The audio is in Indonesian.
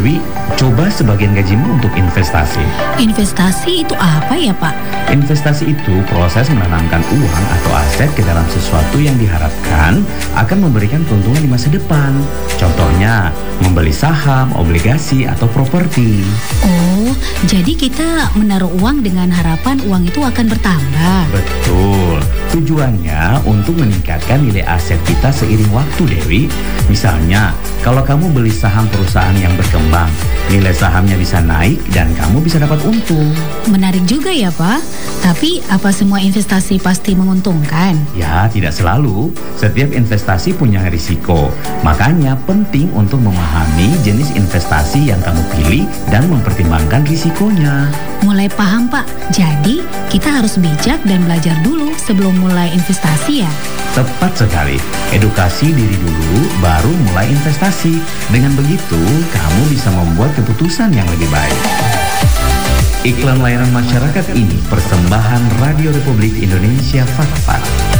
Dewi, coba sebagian gajimu untuk investasi. Investasi itu apa ya, Pak? Investasi itu proses menanamkan uang atau aset ke dalam sesuatu yang diharapkan akan memberikan keuntungan di masa depan. Contohnya, membeli saham, obligasi, atau properti. Oh, jadi kita menaruh uang dengan harapan uang itu akan bertambah. Betul, tujuannya untuk meningkatkan nilai aset kita seiring waktu, Dewi. Misalnya, kalau kamu beli saham perusahaan yang berkembang, nilai sahamnya bisa naik dan kamu bisa dapat untung. Menarik juga ya, Pak. Tapi apa semua investasi pasti menguntungkan? Ya, tidak selalu. Setiap investasi punya risiko. Makanya penting untuk memahami jenis investasi yang kamu pilih dan mempertimbangkan risikonya. Mulai paham, Pak. Jadi, kita harus bijak dan belajar dulu sebelum mulai investasi ya. Tepat sekali. Edukasi diri dulu, baru mulai investasi. Dengan begitu, kamu bisa membuat keputusan yang lebih baik. Iklan layanan masyarakat ini persembahan Radio Republik Indonesia Fakta.